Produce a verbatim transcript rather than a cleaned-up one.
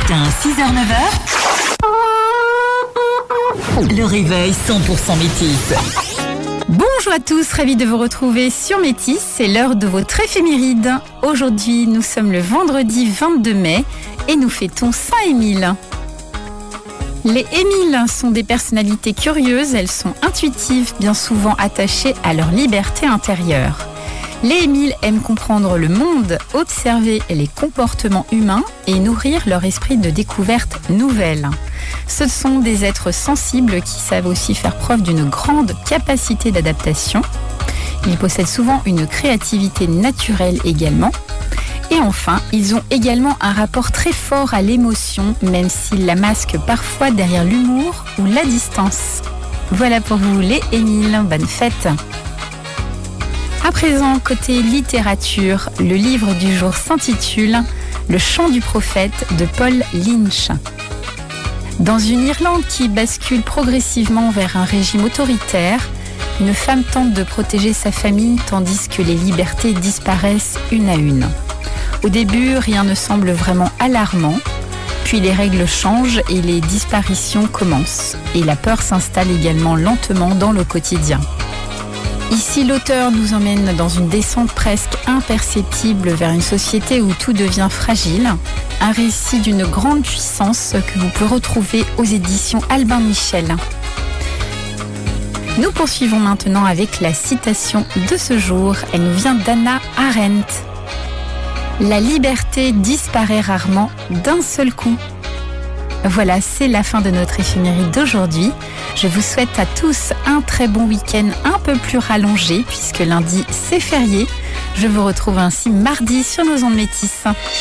matin, six heures neuf heures. Le réveil cent pour cent Métis. Bonjour à tous, ravi de vous retrouver sur Métis, c'est l'heure de votre éphéméride. Aujourd'hui, nous sommes le vendredi vingt-deux mai et nous fêtons Saint-Émile. Les Émiles sont des personnalités curieuses, elles sont intuitives, bien souvent attachées à leur liberté intérieure. Les Émiles aiment comprendre le monde, observer les comportements humains et nourrir leur esprit de découverte nouvelle. Ce sont des êtres sensibles qui savent aussi faire preuve d'une grande capacité d'adaptation. Ils possèdent souvent une créativité naturelle également. Et enfin, ils ont également un rapport très fort à l'émotion, même s'ils la masquent parfois derrière l'humour ou la distance. Voilà pour vous les Émiles, bonne fête! À présent, côté littérature, le livre du jour s'intitule « Le chant du prophète » de Paul Lynch. Dans une Irlande qui bascule progressivement vers un régime autoritaire, une femme tente de protéger sa famille tandis que les libertés disparaissent une à une. Au début, rien ne semble vraiment alarmant, puis les règles changent et les disparitions commencent. Et la peur s'installe également lentement dans le quotidien. Ici, l'auteur nous emmène dans une descente presque imperceptible vers une société où tout devient fragile. Un récit d'une grande puissance que vous pouvez retrouver aux éditions Albin Michel. Nous poursuivons maintenant avec la citation de ce jour. Elle nous vient d'Hannah Arendt. La liberté disparaît rarement d'un seul coup. Voilà, c'est la fin de notre éphéméride d'aujourd'hui. Je vous souhaite à tous un très bon week-end un peu plus rallongé puisque lundi c'est férié. Je vous retrouve ainsi mardi sur nos ondes Métis.